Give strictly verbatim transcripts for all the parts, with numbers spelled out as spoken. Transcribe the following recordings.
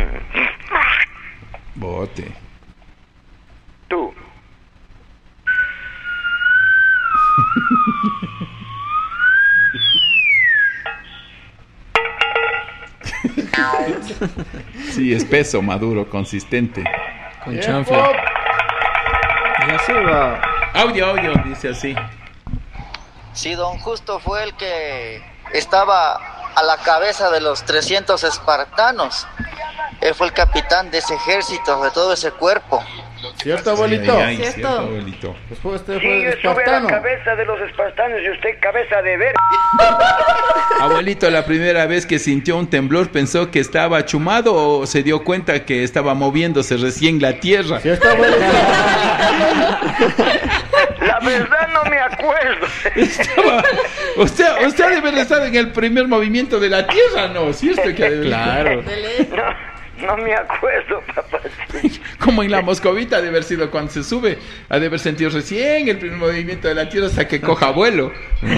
Bote. Tú. Sí, espeso, maduro, consistente. Con chanfle. Ya se va. Audio, audio, dice así. Sí, don Justo fue el que estaba a la cabeza de los trescientos espartanos. Él fue el capitán de ese ejército, de todo ese cuerpo. ¿Cierto, abuelito? Ay, ay, ¿Cierto? cierto, abuelito. Después usted Sí, fue yo estuve a la espartano. cabeza de los espartanos y usted cabeza de ver. Abuelito, la primera vez que sintió un temblor, ¿pensó que estaba chumado o se dio cuenta que estaba moviéndose recién la tierra? ¿Cierto, abuelito? La verdad no me acuerdo. Estaba, usted, usted debe de estar en el primer movimiento de la tierra, ¿no? ¿Cierto? Que debe- Claro. No, no me acuerdo, papá. Como en la Moscovita, debe haber sido cuando se sube, ha de haber sentido recién el primer movimiento de la tierra hasta que coja vuelo.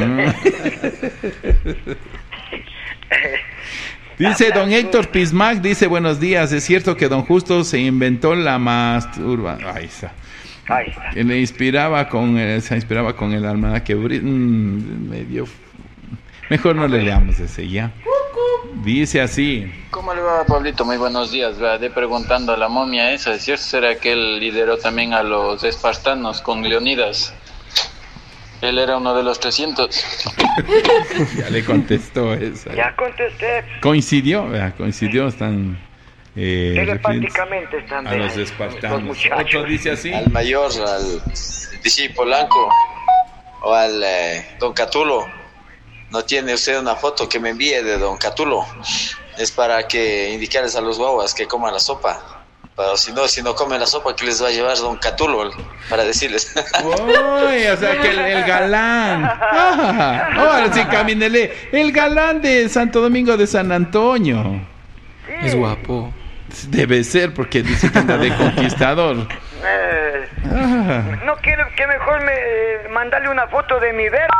Dice don Héctor Pismac, dice buenos días, es cierto que don Justo se inventó la masturba. Ahí está. Ahí está. Que le inspiraba con el, se inspiraba con el almanaque bri- mm, medio mejor no le leamos ese ya. Dice así. ¿Cómo le va, Pablito? Muy buenos días. Va de preguntando a la momia esa, ¿es cierto? ¿Será que él lideró también a los espartanos con Leonidas? Él era uno de los trescientos. Ya le contestó esa. Ya contesté. Coincidió, ¿verdad? Coincidió, están eh, Telepáticamente están a los los espartanos. muchachos. Otro dice así. Al mayor, al Dichi Polanco o al eh, don Catulo. No tiene usted una foto que me envíe de don Catulo. Es para que indicarles a los guaguas que coman la sopa. Pero si no, si no comen la sopa, ¿qué les va a llevar don Catulo? Para decirles. Uy, o sea que el, el galán. Ah, ahora sí, camínele. El galán de Santo Domingo de San Antonio. Es guapo. Debe ser porque dice que anda de conquistador. Eh, Ah. no quiero que mejor me eh, mandarle una foto de mi ver.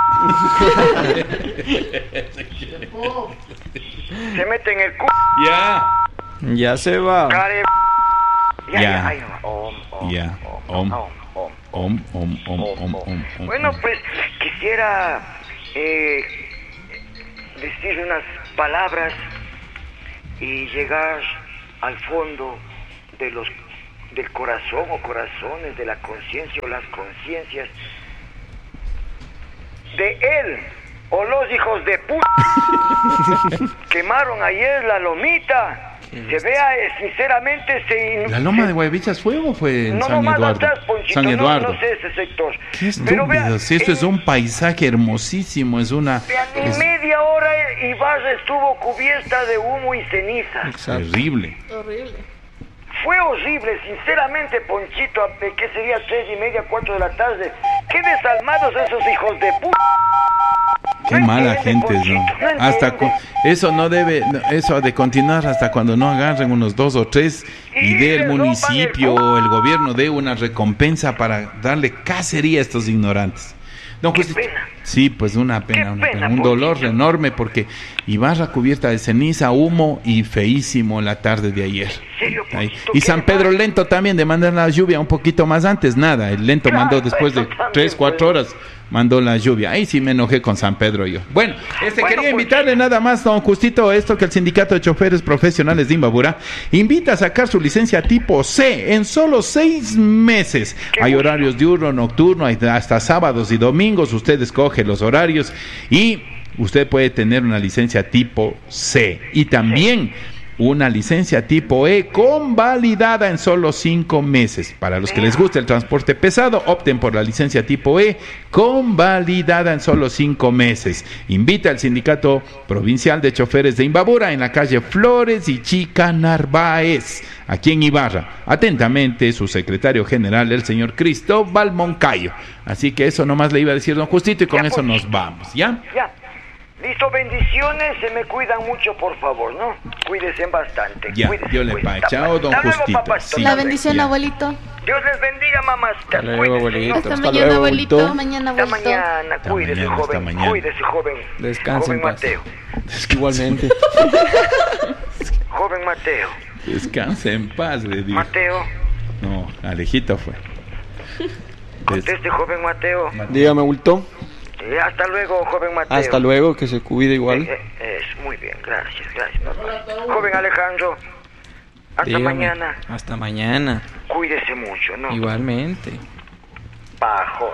Se mete en el cu. Ya. Ya se va. Care... Ya, Ya. ya, ay, no. Om, om, Ya. om, Om. om, om. Om, om, om, om, om, om. Bueno, pues quisiera eh, decir unas palabras y llegar al fondo de los del corazón o corazones, de la conciencia o las conciencias de él o los hijos de puta quemaron ayer la lomita. Se vea, eh, sinceramente, se... ¿La loma de Guayabichas fue o fue en No, San no, más Eduardo? atrás, Ponchito, San Eduardo. No, no sé ese sector. Qué Pero vea, estúpido. Si esto es en- un paisaje hermosísimo, es una... Vean, en Es media hora Ibarra estuvo cubierta de humo y ceniza. terrible. Horrible. Fue horrible, sinceramente, Ponchito, a- ¿qué sería? Tres y media, cuatro de la tarde. ¡Qué desalmados esos hijos de puta! Qué No mala entiende, gente, ¿no? Ponchito, no Hasta entiende. cu- eso no debe, no, eso ha de continuar hasta cuando no agarren unos dos o tres y Y dé el les rompan municipio el cu- o el gobierno dé una recompensa para darle cacería a estos ignorantes. Don Qué Justito. pena. Sí, pues una pena, Qué una pena, pena, un dolor Ponchito. enorme porque Ibarra cubierta de ceniza, humo y feísimo la tarde de ayer. serio, Ahí. Ponchito? Y ¿Qué San le Pedro pasa? Lento también de mandar la lluvia un poquito más antes, nada, el Lento Claro, mandó después de eso también, tres, cuatro pues. horas, mandó la lluvia. Ahí sí me enojé con San Pedro yo. Bueno, este Bueno, quería pues. invitarle nada más, don Justito, esto que el Sindicato de Choferes Profesionales de Imbabura invita a sacar su licencia tipo C en solo seis meses. Qué Hay gusto. horarios diurno, nocturno, hay hasta sábados y domingos, usted escoge los horarios y usted puede tener una licencia tipo C y también una licencia tipo E convalidada en solo cinco meses. Para los que les gusta el transporte pesado, opten por la licencia tipo E convalidada en solo cinco meses. Invita al Sindicato Provincial de Choferes de Imbabura en la calle Flores y Chica Narváez, aquí en Ibarra. Atentamente, su secretario general, el señor Cristóbal Moncayo. Así que eso nomás le iba a decir don Justito y con Ya, eso pues. nos vamos, ¿ya? Ya. Listo, bendiciones, se me cuidan mucho, por favor, ¿no? Cuídense bastante. Ya, cuídense, yo le cuídense. pa- chao, don Hasta luego, Justito. papacito. Sí. La Hasta bendición, Ya. abuelito. Dios les bendiga, mamás. Hasta luego, abuelito. Hasta, Hasta mañana, luego, abuelito. abuelito. Mañana, Hasta abuelito. mañana, Hasta cuídese, mañana, hasta joven. mañana. Cuídese, joven. Descanse Joven en paz. Mateo. Igualmente. Joven Mateo. Descanse en paz, le digo. Mateo. No, Alejito fue. Conteste, joven Mateo. Dígame, bulto. Eh, hasta luego, joven Mateo. Hasta luego, que se cuide igual. Eh, eh, es muy bien, gracias, gracias, papá. Joven Alejandro, hasta Dígame. mañana. Hasta mañana. Cuídese mucho, ¿no? Igualmente. Bajo.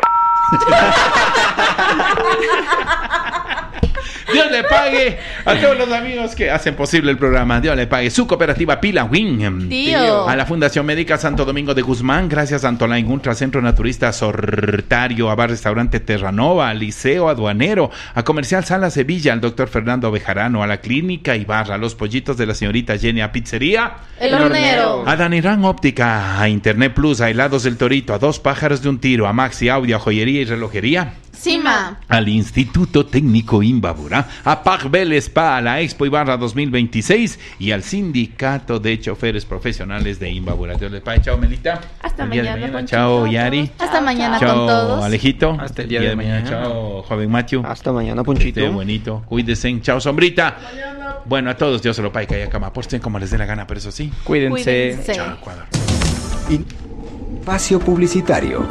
Dios le pague a todos los amigos que hacen posible el programa. Dios le pague. Su cooperativa Pila Win. Tío. A la Fundación Médica Santo Domingo de Guzmán. Gracias a Antoline Ultra, Centro Naturista Sortario, a Bar Restaurante Terranova, al Liceo Aduanero, a Comercial Sala Sevilla, al doctor Fernando Bejarano, a la Clínica Ibarra, a los pollitos de la señorita Jenny, a Pizzería El hornero. a Danirán Óptica, a Internet Plus, a Helados del Torito, a Dos Pájaros de un Tiro, a Maxi Audio, a Joyería y Relojería, Cima. al Instituto Técnico Imbabura, a Pacbel Spa, a la Expo Ibarra dos mil veintiséis y al Sindicato de Choferes Profesionales de Imbabura. Dios les pague. Chao, Melita. Hasta El día de mañana, Ponchito. Chao, Yari. Hasta mañana Chao, con todos. Alejito. Hasta el día de mañana. Chao, joven Matthew. Hasta mañana, Ponchito. Esté bonito. Cuídense. Chao, Sombrita. Bueno, a todos Dios se lo pague, que haya cama. Aporten como les dé la gana, pero eso sí. Cuídense. Cuídense. Chao, Ecuador. Espacio publicitario.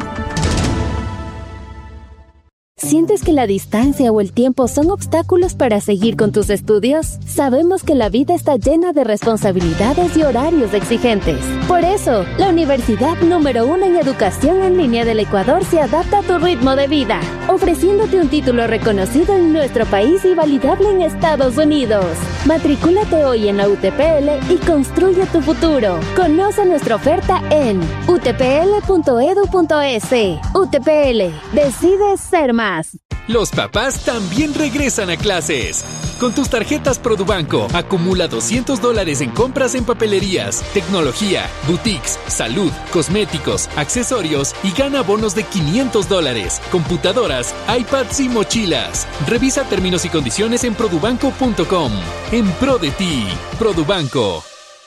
¿Sientes que la distancia o el tiempo son obstáculos para seguir con tus estudios? Sabemos que la vida está llena de responsabilidades y horarios exigentes. Por eso, la universidad número uno en educación en línea del Ecuador se adapta a tu ritmo de vida, ofreciéndote un título reconocido en nuestro país y validable en Estados Unidos. Matricúlate hoy en la U T P L y construye tu futuro. Conoce nuestra oferta en u t p l punto e d u punto e s. U T P L. Decide ser más. Los papás también regresan a clases. Con tus tarjetas Produbanco, acumula doscientos dólares en compras en papelerías, tecnología, boutiques, salud, cosméticos, accesorios y gana bonos de quinientos dólares, computadoras, iPads y mochilas. Revisa términos y condiciones en produbanco punto com. En pro de ti, Produbanco.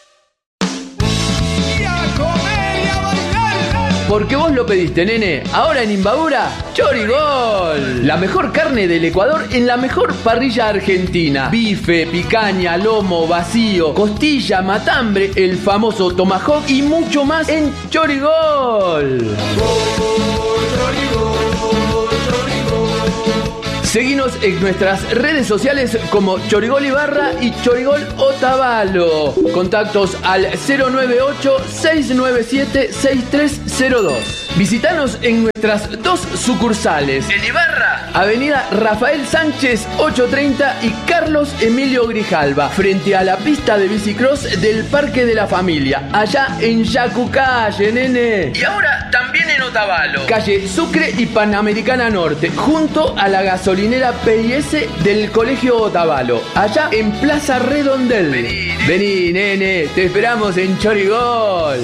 Porque vos lo pediste, nene. Ahora en Imbabura, Chorigol. La mejor carne del Ecuador en la mejor parrilla argentina. Bife, picaña, lomo, vacío, costilla, matambre, el famoso tomahawk y mucho más en Chorigol. Seguinos en nuestras redes sociales como Chorigol Ibarra y Chorigol Otavalo. Contactos al cero nueve ocho, seis nueve siete, seis tres cero dos. Visítanos en nuestras dos sucursales. En Ibarra, Avenida Rafael Sánchez ochocientos treinta y Carlos Emilio Grijalva, frente a la pista de bicicross del Parque de la Familia, allá en Yacucalle, nene. Y ahora también en Otavalo, calle Sucre y Panamericana Norte, junto a la gasolinera P I S del Colegio Otavalo, allá en Plaza Redondel. Vení, Vení nene, te esperamos en Chorigol.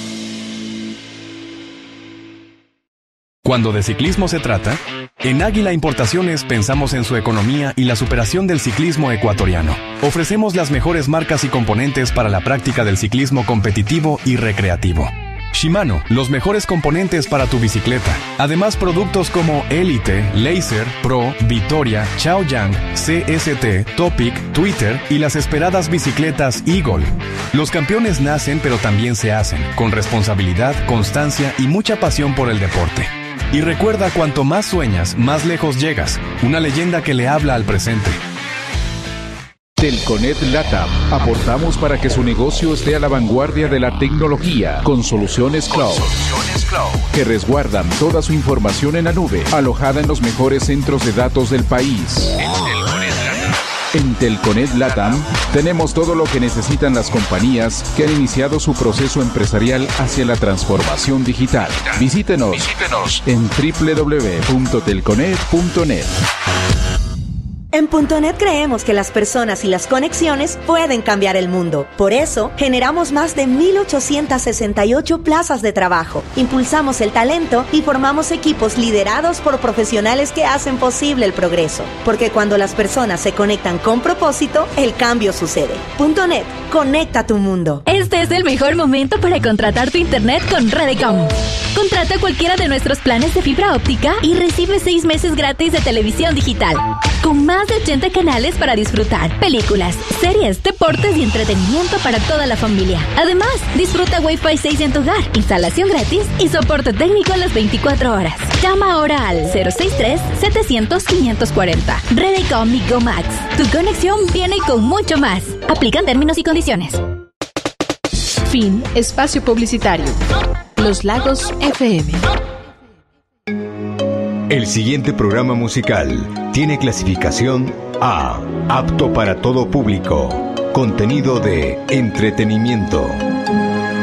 Cuando de ciclismo se trata, en Águila Importaciones pensamos en su economía y la superación del ciclismo ecuatoriano. Ofrecemos las mejores marcas y componentes para la práctica del ciclismo competitivo y recreativo. Shimano, los mejores componentes para tu bicicleta. Además, productos como Elite, Laser, Pro, Victoria, Chaoyang, C S T, Topic, Twitter y las esperadas bicicletas Eagle. Los campeones nacen pero también se hacen, con responsabilidad, constancia y mucha pasión por el deporte. Y recuerda, cuanto más sueñas, más lejos llegas. Una leyenda que le habla al presente. Telconet Latam. Aportamos para que su negocio esté a la vanguardia de la tecnología con soluciones cloud, soluciones cloud que resguardan toda su información en la nube, alojada en los mejores centros de datos del país. En Telconet Latam tenemos todo lo que necesitan las compañías que han iniciado su proceso empresarial hacia la transformación digital. Visítenos, Visítenos. en doble u doble u doble u punto telconet punto net. En Punto Net creemos que las personas y las conexiones pueden cambiar el mundo. Por eso, generamos más de mil ochocientas sesenta y ocho plazas de trabajo, impulsamos el talento y formamos equipos liderados por profesionales que hacen posible el progreso. Porque cuando las personas se conectan con propósito, el cambio sucede. Punto Net, conecta tu mundo. Este es el mejor momento para contratar tu internet con Redecom. Contrata cualquiera de nuestros planes de fibra óptica y recibe seis meses gratis de televisión digital. con más de ochenta canales para disfrutar, películas, series, deportes y entretenimiento para toda la familia. Además, disfruta Wi-Fi seis en tu hogar, instalación gratis y soporte técnico en las veinticuatro horas. Llama ahora al cero seis tres, setecientos, quinientos cuarenta. Redecom y Go Max. Tu conexión viene con mucho más. Aplican términos y condiciones. Fin. Espacio publicitario. Los Lagos F M. El siguiente programa musical tiene clasificación A, apto para todo público, contenido de entretenimiento.